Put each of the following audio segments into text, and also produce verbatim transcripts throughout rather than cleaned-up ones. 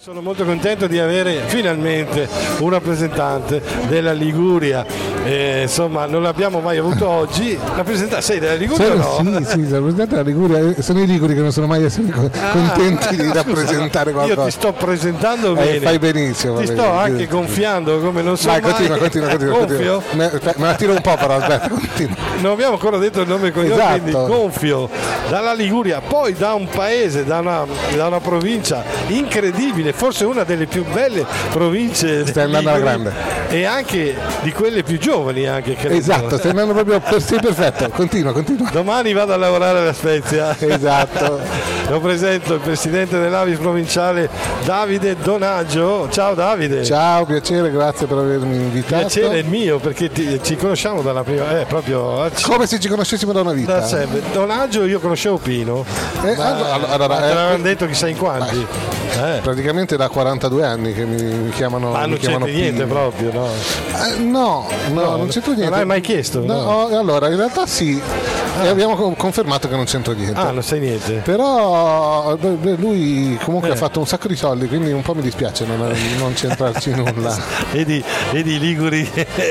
Sono molto contento di avere finalmente un rappresentante della Liguria, eh, insomma non l'abbiamo mai avuto oggi. Rappresentante, sei della Liguria o no? Sì, sì, rappresentante della Liguria, sono i liguri che non sono mai essere contenti ah, di rappresentare scusa, qualcosa. Io ti sto presentando bene. Eh, fai benissimo. Ti sto benissimo. anche gonfiando come non so Vai, mai. continua, continua, continua, continua. Me, me la tiro un po' però, aspetta, continua. Non abbiamo ancora detto il nome e cognome, esatto. Quindi gonfio dalla Liguria, poi da un paese, da una, da una provincia incredibile, forse una delle più belle province. Stai andando alla grande. E anche di quelle più giovani anche, credo. Esatto, stai andando proprio per sì, perfetto. Continua, continua. Domani vado a lavorare alla Spezia. Esatto. Lo presento il presidente dell'Avis provinciale Davide Donaggio. Ciao Davide. Ciao, piacere, grazie per avermi invitato. Piacere è il mio perché ti, ci conosciamo dalla prima eh, proprio come se ci conoscessimo da una vita. Da sempre. Donaggio io conoscevo Pino. Eh, ma, allora, allora, ma te eh, l'avevano detto chissà in quanti. Eh. Praticamente da quarantadue anni che mi, mi chiamano. Ma mi non chiamano c'entra niente Pino. proprio, no? Eh, no, no, no, non c'entra niente. Non hai mai chiesto? No, no. Allora, in realtà sì. Ah. E abbiamo confermato che non c'entra niente. Ah, non sai niente. Però beh, lui comunque eh. ha fatto un sacco di soldi, quindi un po' mi dispiace non, non centrarci nulla. Vedi, vedi Liguri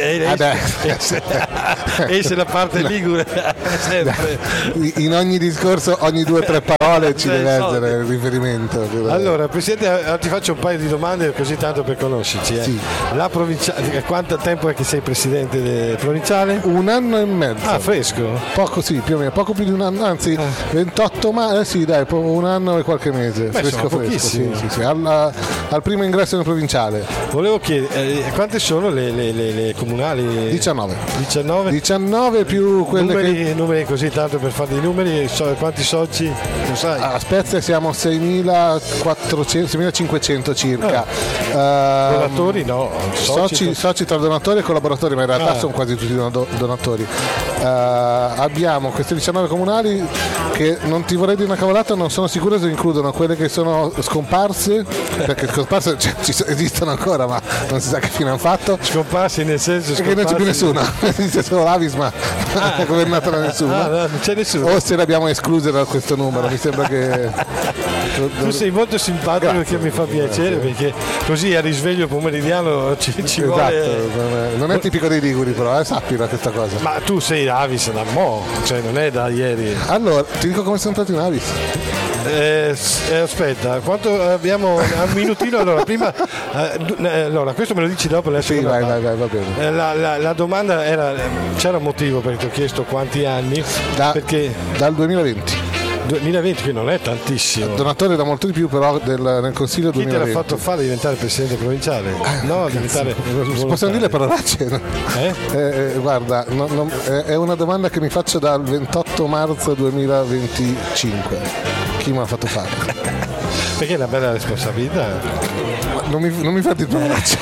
esce la parte Ligure sempre. In ogni discorso, ogni due o tre parole ci deve essere il riferimento. Allora, Presidente, ti faccio un paio di domande così tanto per conoscerci. Eh. Sì. La provincia... Quanto tempo è che sei Presidente provinciale? Un anno e mezzo. Ah, fresco? Poco sì, più o meno, poco più di un anno, anzi ventotto marzo, eh, sì dai, un anno e qualche mese. Beh, fresco fresco, sì, sì, sì. Al, al primo ingresso nel provinciale. Volevo chiedere, eh, quante sono le, le, le, le comunali? diciannove. diciannove? diciannove più quelle numeri, che... numeri così tanto per fare dei numeri, so, quanti soci? Non sai? A Spezia siamo seimilaquattrocento, seimilacinquecento circa. Ah. Uh, donatori no, soci, soci, soci tra donatori e collaboratori, ma in realtà ah. sono quasi tutti donatori. Uh, abbiamo queste diciannove comunali che non ti vorrei dire una cavolata, non sono sicuro se includono quelle che sono scomparse, perché scomparse cioè, ci esistono ancora ma non si sa che fine hanno fatto. Scomparsi nel senso che non c'è più nessuno, esiste solo l'Avis ma ah. non è governato da nessuno. Ah, no, non c'è nessuno. O se l'abbiamo escluse da questo numero, mi sembra che... Tu sei molto simpatico. Grazie, perché mi fa piacere, grazie. Perché così a risveglio pomeridiano ci, ci esatto, vuole... non è, non è tipico dei Liguri però, eh, sappila questa cosa. Ma tu sei Avis da mo', cioè non è da ieri. Allora, ti dico come sono entrato in Avis. Eh, eh, aspetta, quanto abbiamo un minutino? Allora, prima eh, allora, questo me lo dici dopo. Sì, vai, vai, vai, va bene. Eh, la, la, la domanda era: c'era un motivo perché ti ho chiesto quanti anni? Da, perché dal duemilaventi. duemilaventi, che non è tantissimo. Donatore da molto di più, però del, nel consiglio Chi duemilaventi. Chi te l'ha fatto fare diventare presidente provinciale? Eh, no, cazzo. diventare. Possiamo dire le parolacce? Eh? Eh, guarda, no, no, è una domanda che mi faccio dal ventotto marzo duemilaventicinque. Chi mi ha fatto fare? Perché è una bella responsabilità. Non mi, non mi fate parolacce.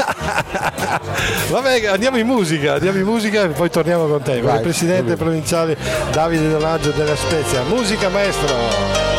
Vabbè, andiamo in musica, andiamo in musica e poi torniamo con te. Vai, il presidente provinciale Davide Donaggio della Spezia. Musica, maestro.